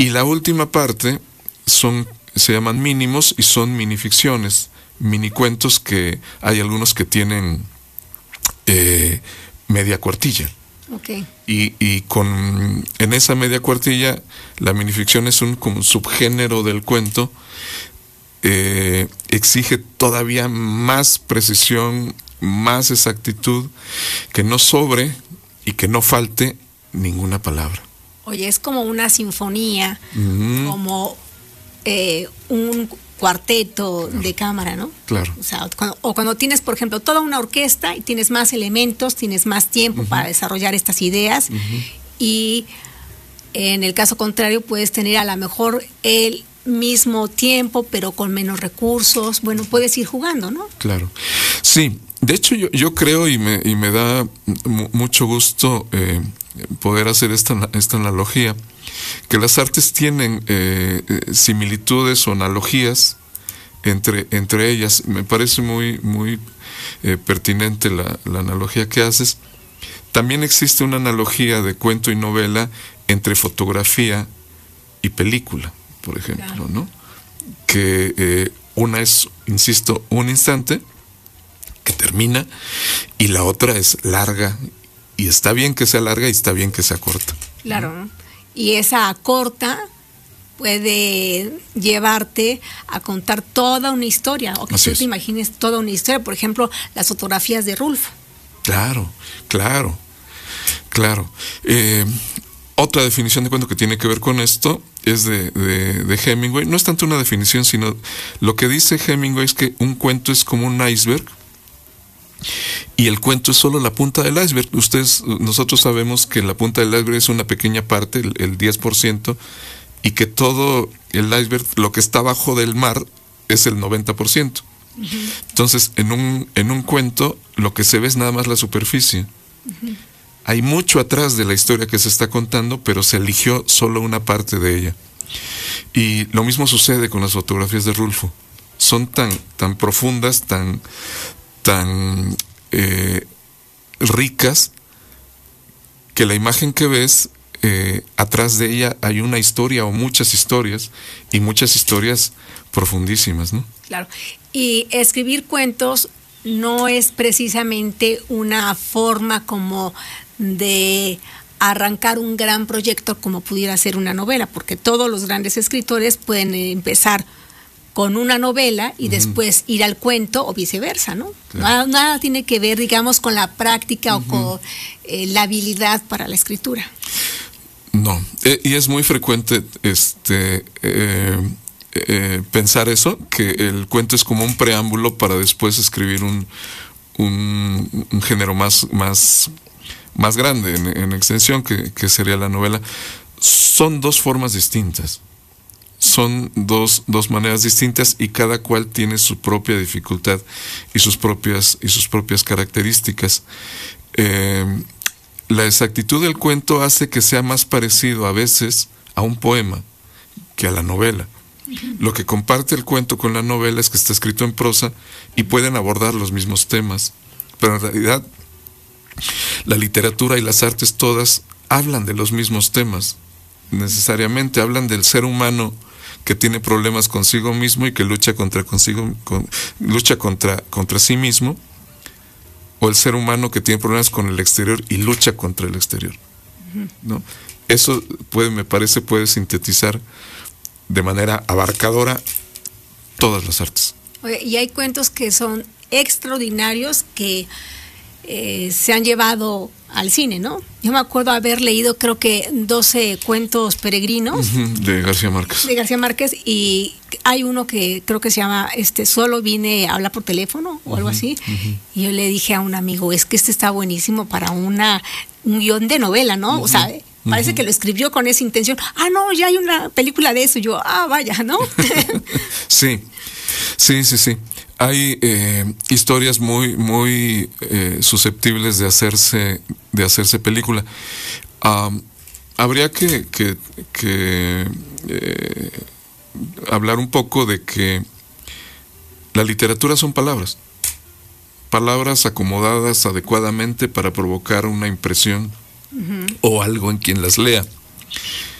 Y la última parte se llaman mínimos y son minificciones, minicuentos que hay algunos que tienen media cuartilla. Okay. Y en esa media cuartilla, la minificción es como un subgénero del cuento. Exige todavía más precisión, más exactitud, que no sobre y que no falte ninguna palabra. Oye, es como una sinfonía, como un cuarteto de cámara, ¿no? Claro. O sea, cuando tienes, por ejemplo, toda una orquesta y tienes más elementos, tienes más tiempo para desarrollar estas ideas, y en el caso contrario puedes tener a lo mejor el mismo tiempo, pero con menos recursos. Bueno, puedes ir jugando, ¿no? Claro. Sí, de hecho yo creo y me da mucho gusto poder hacer esta analogía, que las artes tienen similitudes o analogías entre ellas. Me parece muy pertinente la analogía que haces. También existe una analogía de cuento y novela entre fotografía y película, por ejemplo, claro, ¿no? Que una es, insisto, un instante que termina, y la otra es larga, y está bien que sea larga y está bien que sea corta. Claro, ¿no? Y esa corta puede llevarte a contar toda una historia, o que tú te imagines toda una historia. Por ejemplo, las fotografías de Rulfo. Claro. Otra definición de cuento que tiene que ver con esto es de Hemingway. No es tanto una definición, sino lo que dice Hemingway es que un cuento es como un iceberg, y el cuento es solo la punta del iceberg. Nosotros sabemos que la punta del iceberg es una pequeña parte, el 10%, y que todo el iceberg, lo que está abajo del mar, es el 90%. Entonces, en un cuento, lo que se ve es nada más la superficie. Hay mucho atrás de la historia que se está contando, pero se eligió solo una parte de ella. Y lo mismo sucede con las fotografías de Rulfo. Son tan profundas, tan ricas, que la imagen que ves, atrás de ella hay una historia o muchas historias, y muchas historias profundísimas, ¿no? Claro. Y escribir cuentos no es precisamente una forma como de arrancar un gran proyecto como pudiera ser una novela, porque todos los grandes escritores pueden empezar con una novela y después ir al cuento, o viceversa, ¿no? Claro. Nada tiene que ver, digamos, con la práctica o con la habilidad para la escritura. No, y es muy frecuente pensar eso, que el cuento es como un preámbulo para después escribir un género más grande en extensión, que sería la novela. Son dos formas distintas. Son dos maneras distintas, y cada cual tiene su propia dificultad y sus propias características. La exactitud del cuento hace que sea más parecido a veces a un poema que a la novela. Lo que comparte el cuento con la novela es que está escrito en prosa y pueden abordar los mismos temas, pero en realidad la literatura y las artes todas hablan de los mismos temas. Necesariamente hablan del ser humano que tiene problemas consigo mismo y que lucha contra sí mismo, o el ser humano que tiene problemas con el exterior y lucha contra el exterior, ¿no? Eso me parece puede sintetizar de manera abarcadora todas las artes. Oye, y hay cuentos que son extraordinarios que se han llevado al cine, ¿no? Yo me acuerdo haber leído, creo que 12 cuentos peregrinos de García Márquez. De García Márquez, y hay uno que creo que se llama Solo vine a hablar por teléfono o algo así. Y yo le dije a un amigo, es que está buenísimo para un guión de novela, ¿no? O sea, parece que lo escribió con esa intención. No, ya hay una película de eso. Y yo, vaya, ¿no? Sí. Hay historias muy susceptibles de hacerse película. Habría que hablar un poco de que la literatura son palabras acomodadas adecuadamente para provocar una impresión o algo en quien las lea.